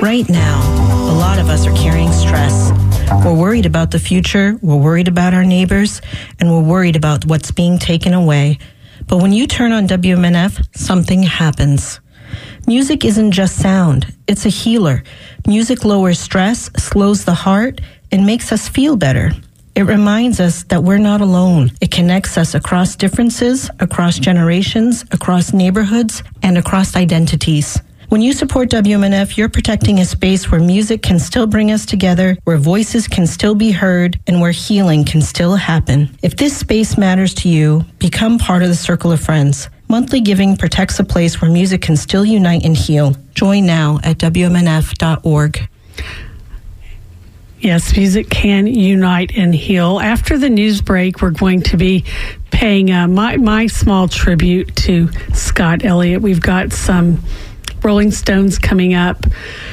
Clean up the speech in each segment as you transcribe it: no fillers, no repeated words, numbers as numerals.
Right now, a lot of us are carrying stress. We're worried about the future, we're worried about our neighbors, and we're worried about what's being taken away. But when you turn on WMNF, something happens. Music isn't just sound, it's a healer. Music lowers stress, slows the heart, and makes us feel better. It reminds us that we're not alone. It connects us across differences, across generations, across neighborhoods, and across identities. When you support WMNF, you're protecting a space where music can still bring us together, where voices can still be heard, and where healing can still happen. If this space matters to you, become part of the Circle of Friends. Monthly giving protects a place where music can still unite and heal. Join now at WMNF.org. Yes, music can unite and heal. After the news break, we're going to be paying my small tribute to Scott Elliott. We've got some Rolling Stones coming up.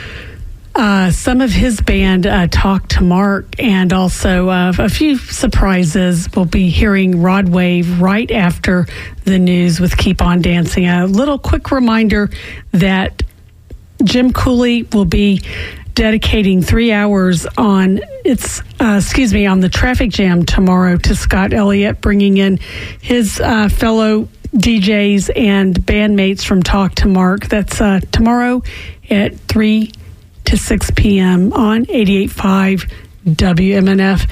Some of his band, Talk to Mark, and also a few surprises. We'll be hearing Rod Wave right after the news with Keep On Dancing. A little quick reminder that Jim Cooley will be dedicating 3 hours on the traffic jam tomorrow to Scott Elliott, bringing in his fellow DJs and bandmates from Talk to Mark. That's tomorrow at 3 to 6 p.m. on 88.5 WMNF.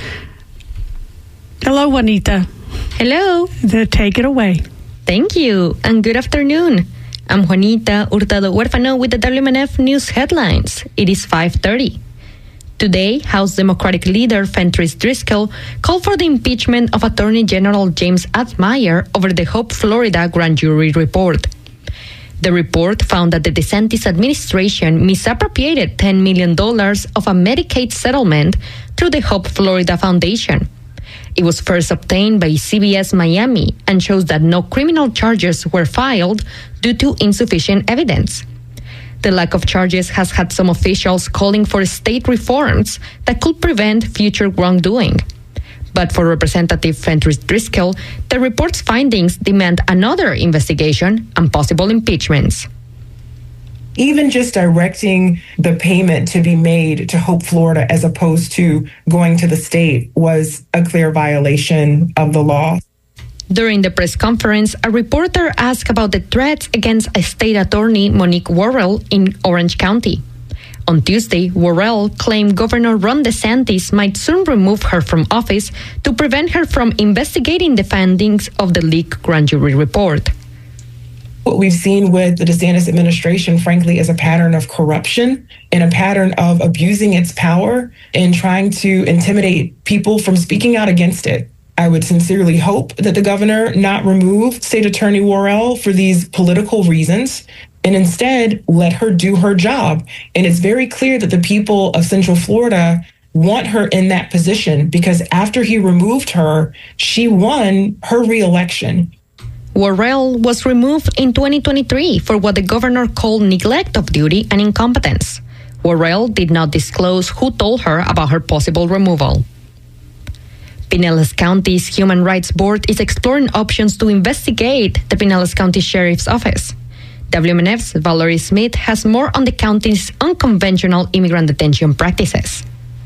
Hello, Juanita. Hello. Take it away. Thank you, and good afternoon. I'm Juanita Hurtado Huérfano with the WMNF News headlines. It is 5:30. Today, House Democratic leader Fentrice Driscoll called for the impeachment of Attorney General James Athmeier over the Hope Florida grand jury report. The report found that the DeSantis administration misappropriated $10 million of a Medicaid settlement through the Hope Florida Foundation. It was first obtained by CBS Miami and shows that no criminal charges were filed due to insufficient evidence. The lack of charges has had some officials calling for state reforms that could prevent future wrongdoing. But for Representative Fentrice Driscoll, the report's findings demand another investigation and possible impeachments. Even just directing the payment to be made to Hope Florida as opposed to going to the state was a clear violation of the law. During the press conference, a reporter asked about the threats against a state attorney, Monique Worrell, in Orange County. On Tuesday, Worrell claimed Governor Ron DeSantis might soon remove her from office to prevent her from investigating the findings of the leaked grand jury report. What we've seen with the DeSantis administration, frankly, is a pattern of corruption and a pattern of abusing its power and trying to intimidate people from speaking out against it. I would sincerely hope that the governor not remove State Attorney Worrell for these political reasons and instead let her do her job. And it's very clear that the people of Central Florida want her in that position because after he removed her, she won her reelection. Worrell was removed in 2023 for what the governor called neglect of duty and incompetence. Worrell did not disclose who told her about her possible removal. Pinellas County's Human Rights Board is exploring options to investigate the Pinellas County Sheriff's Office. WMNF's Valerie Smith has more on the county's unconventional immigrant detention practices.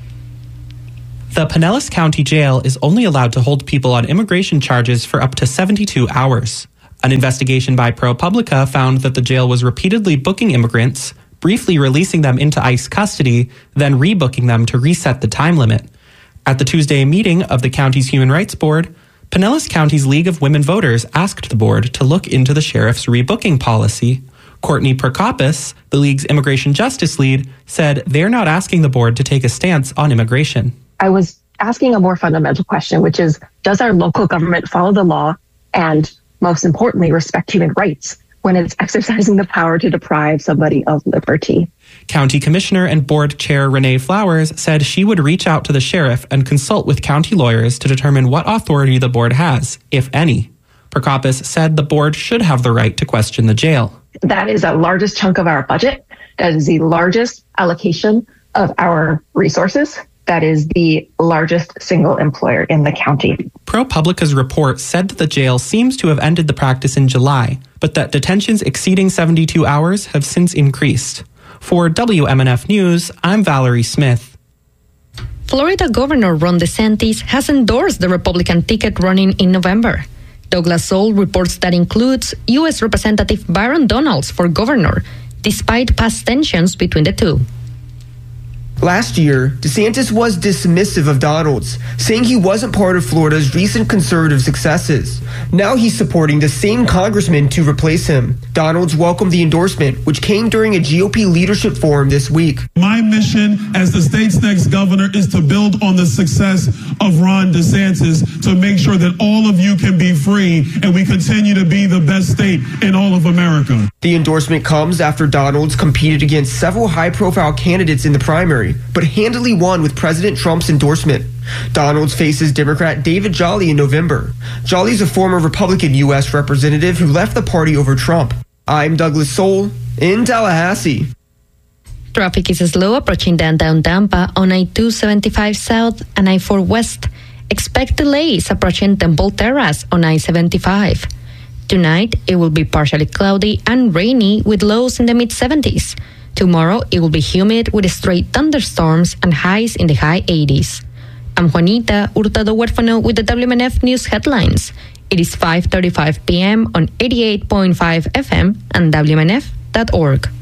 The Pinellas County Jail is only allowed to hold people on immigration charges for up to 72 hours. An investigation by ProPublica found that the jail was repeatedly booking immigrants, briefly releasing them into ICE custody, then rebooking them to reset the time limit. At the Tuesday meeting of the county's Human Rights Board, Pinellas County's League of Women Voters asked the board to look into the sheriff's rebooking policy. Courtney Prokopis, the League's immigration justice lead, said they're not asking the board to take a stance on immigration. I was asking a more fundamental question, which is, does our local government follow the law and, most importantly, respect human rights when it's exercising the power to deprive somebody of liberty? County Commissioner and Board Chair Renee Flowers said she would reach out to the sheriff and consult with county lawyers to determine what authority the board has, if any. Prokopis said the board should have the right to question the jail. That is the largest chunk of our budget. That is the largest allocation of our resources. That is the largest single employer in the county. ProPublica's report said that the jail seems to have ended the practice in July, but that detentions exceeding 72 hours have since increased. For WMNF News, I'm Valerie Smith. Florida Governor Ron DeSantis has endorsed the Republican ticket running in November. Douglas Soul reports that includes U.S. Representative Byron Donalds for governor, despite past tensions between the two. Last year, DeSantis was dismissive of Donalds, saying he wasn't part of Florida's recent conservative successes. Now he's supporting the same congressman to replace him. Donalds welcomed the endorsement, which came during a GOP leadership forum this week. My mission as the state's next governor is to build on the success of Ron DeSantis to make sure that all of you can be free and we continue to be the best state in all of America. The endorsement comes after Donalds competed against several high-profile candidates in the primary, but handily won with President Trump's endorsement. Donalds faces Democrat David Jolly in November. Jolly's a former Republican U.S. representative who left the party over Trump. I'm Douglas Soul in Tallahassee. Traffic is slow approaching downtown Tampa on I-275 South and I-4 West. Expect delays approaching Temple Terrace on I-75. Tonight, it will be partially cloudy and rainy with lows in the mid-70s. Tomorrow, it will be humid with straight thunderstorms and highs in the high 80s. I'm Juanita Hurtado Huérfano with the WMNF News Headlines. It is 5:35 p.m. on 88.5 FM and WMNF.org.